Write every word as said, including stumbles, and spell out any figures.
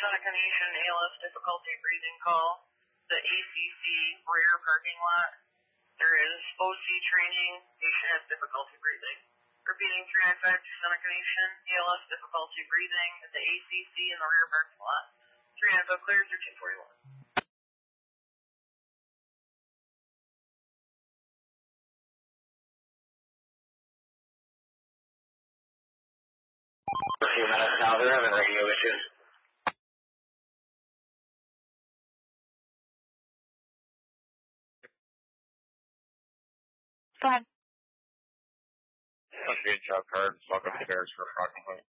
Seneca Nation A L S difficulty breathing call. The A C C rear parking lot. There is O C training. Patient has difficulty breathing. Repeating three nine five to Seneca Nation. A L S difficulty breathing at the A C C in the rear parking lot. three nine five clear, thirteen forty-one. A few minutes now, they're having radio issues. Go ahead. Good job, cards. Welcome to Bears for a parking lot.